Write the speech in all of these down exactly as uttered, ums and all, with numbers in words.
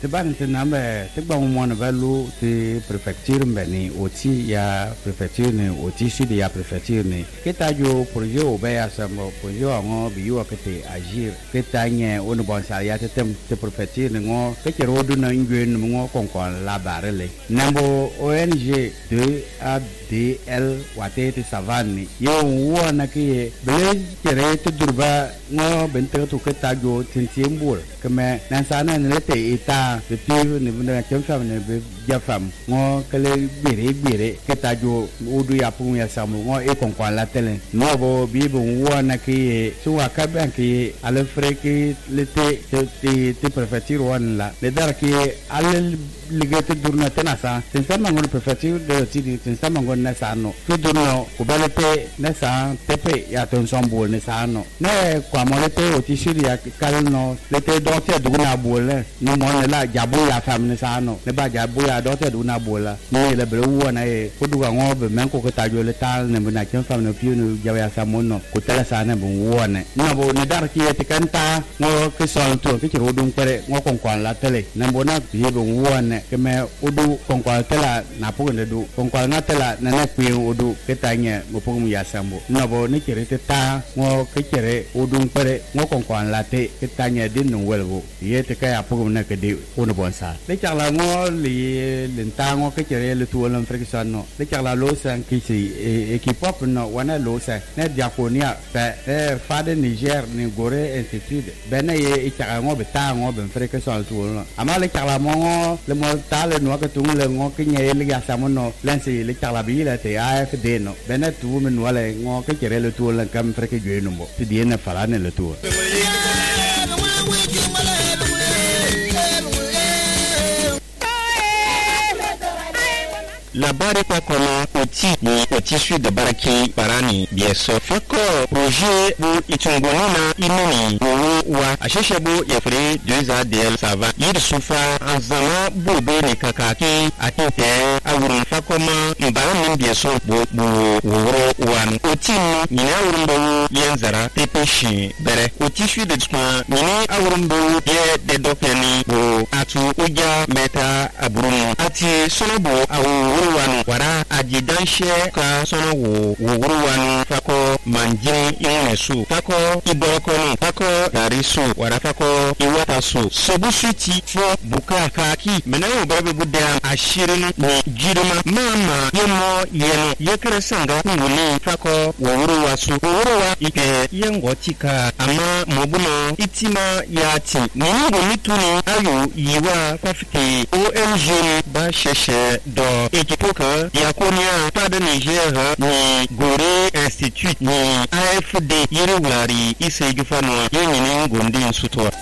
te ban te na me te ba mo na velu te prefecture mbeni oti ya prefecture ni oti sud ya prefecture ni keta jo projet o be ya samo projet ngo bi yo kete agir keta nye onu bon sa ya te tem te prefecture ni ngo ke ro du na ngwen ngo kon kon la barele nambo O N G de A D L wate te savane yo wo na ke ble kere te durba ngo bente to keta jo tintiembul keme na sana ne te ita te tu ne bunda chemfam ne be jafam ngo kele bere bere keta jo udu ya pu ya samu ngo e kon kwa la tele no bo bi bo wo na ke so aka ban ke ale freki le te te te prefecture wan la le dar ke ale ligete durna tenasa tensama ngo prefecture de ti tensama ngo na sano tu durno ko balete na sa tepe ya ton sombo ne sano ne kwa molete o ti shiri ya kalno le te do te duna bole no mo ne la jabu ya fam ne sano ne ba jabu ya do te duna bola ne le bre wo na e ko duga ngo be men ko ko ta jo le tal ne na ken fam no piu no jaw ya samono ko tala sana bu wo ne no bo ne dar ki te kanta ngo ke son to ke ro dun pere ngo kon kon la tele ne bo na bi bu wo ne ke me udu kon kon tela na pu ne du kon kon na tela na na pi udu ke tanya ngo pu mu ya sambo no bo ne kire te ta ngo ke kire udu pere ngo kon kon la te ke tanya din no welgo ye te ka ya pu na ke de ono bon sa le cha la ngo li lenta ngo ke kire le tu lon frikson no le cha la lo san ki si equipe no wana lo sa ne diakonia pe e fa de Niger ni gore institute bena ye e cha ngo be ta ngo be frikson tu no ama le cha la mo le mo ta le no ka tu le ngo ke nye le ya samono lensi le cha la bi le te A F D no bena tu men wala ngo ke kire le tu le kam frike jwe no mo ti die na fala ne le tu la barre kwa kona oti ni oti sud de baraki barani bieso fako projet bu itungona imani wo wa asheshe bu yefre deux A D L sava yir sufa anzama bu be ni kakaki atinte awurun fakoma mbara bieso bu bu woro wan oti ni na awurun bu yenzara tepeshi bere oti sud de sma ni awurun bu ye de dokeni bu atu uja meta aburun ati sono bu awu wanu wara ajidanshe ka sono wo wo wanu fako manjin inesu fako iborokono fako darisu wara fako iwatasu sobusuti fo buka kaki menayo babe budda ashirin ni jiruma mama yemo yeno yekresanga nguli fako wo wasu wo wa ike yengotika ama mobuno itima yati ningo mituni ayo yiwa kwafike O N G ba sheshe do ekipoka yakonia pada Niger ni Gore Institute ni A F D yirulari ise jufano yenini ngondi nsutwa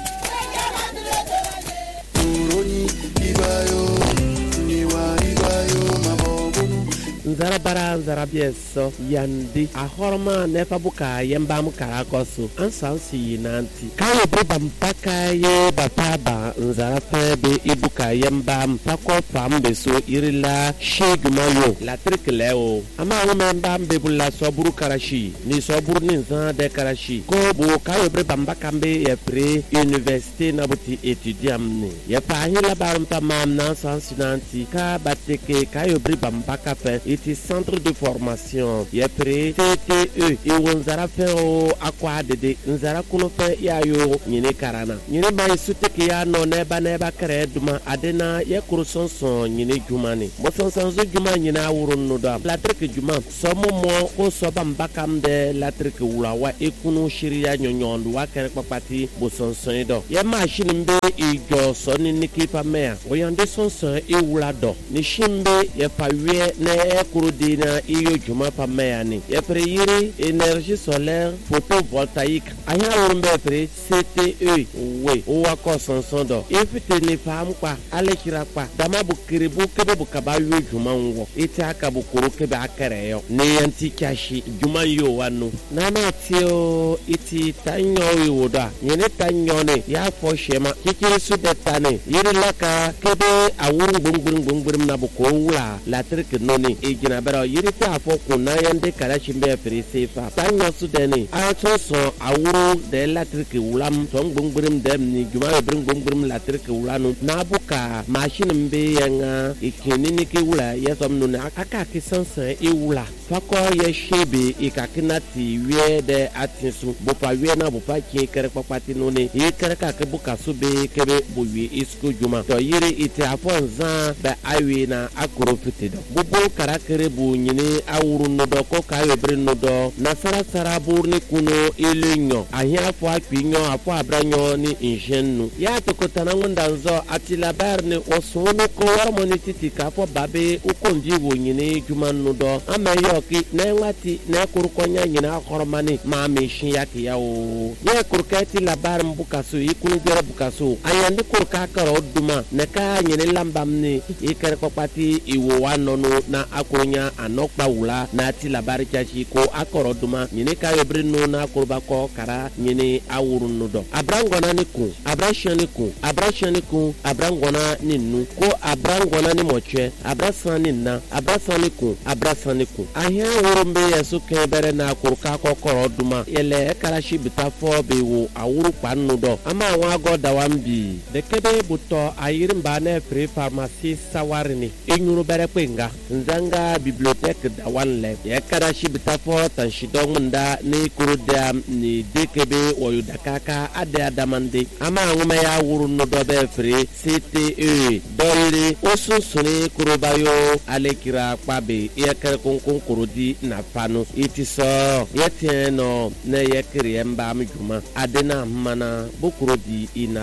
nzara bara nzara bieso yandi ahorma nefa buka yemba mukara koso ansansi nanti kayo beba mpaka ye bataba nzara febe ibuka yemba mpako fambe so irila shegumayo la trikleo ama wemba mbebula soburu karashi ni soburu ni nzan de karashi ko bo kayo beba mpaka mbe ye pre université na buti étudiant ni ye pa hila barumpa mam nansansi nanti ka bateke kayo beba mpaka fe iti centre de formation ye pre T T E e wonzara fe o akwa dede nzara kuno fe ya yo nyine karana nyine ba isuteke ya no neba neba kare duma adena ye kurusonson nyine jumani mo sonson zo juma nyine awurun no da la trike juma somo mo ko so ba mbakam de la trike wula wa ekunu shiriya nyonyondu wa kare papati bo sonson do ye machine mbe ijo so ni nikipa mea oyande sonson e wula do ni shimbe ye pawie ne ekuru dina iyo juma pa mea ni ye pre yiri énergie solaire photovoltaïque aya urumbe pre C T E we o wa ko sonson do ifite ni fam kwa ale kira kwa dama bu kiribu kebe bu kabayo juma wo iti aka bu kuru kebe akere yo ne yanti kashi juma yo wanu nana tio iti tanyo yo da nyene tanyo ne ya fo shema kikiri su detane yiri laka kebe awuru gbungbun gbungbun na bu ko wula la trick noni e na bero yirite afo kuna yande kala chimbe fri sefa tanyo sudeni a so awuru de electric wulam ton gbungburim dem ni juma bring gbungburim electric wulanu na buka machine mbe yanga ikinini ki wula yesom no na aka ki sansan e wula fako ye shebe ikakinati wie de atinsu bopa wie na bopa ki kere papati no ne e kere ka ke buka sube kebe bowie isku juma to yiri ite afonza ba awi na akoro fitido bubu karakere bu nyini awuru no do ko kawe brin no do na sara sara burni kuno ilinyo ahia afo akpinyo afo abranyo ni injenu ya to kotana ngunda nzo atila barne osunu ko warmoni titi ka afo babe ukonji wo nyini juma no do amayoki na ngati na kurukonya nyina akormani ma meshin yake yawo ya kurkati la bar mbukasu ikunu jere bukasu ayandi kurka karo duma na ka nyene lambamni ikere kopati iwo wanonu na akunya anokpa wula na ti la bar chachi ko akoro duma nyene ka yebrinu na kurba ko kara nyene awuru nudo abrangona ni ku abrashani ku abrashani ku abrangona ni nu ko abrangona ni moche abrasani na abrasani ku abrasani ku ahia urumbe yesu kebere na kurka ko koro duma yele karashi bitafo bewo awuru panudo ama wa goda wambi de kebe buto ayirimba na free pharmacy sawarini enyuru bere kwenga nzanga bibliothèque da wanle ye karashi bitafo tanshidongunda ni kurudam ni dekebe oyudakaka ade adamande ama ngume ya wuru nudo be free cte dolli osusuni kurubayo alekira kwabe ye kere konkon kurudi na panu itiso yetieno na ye kire mba mjuma adena mana bukurudi ina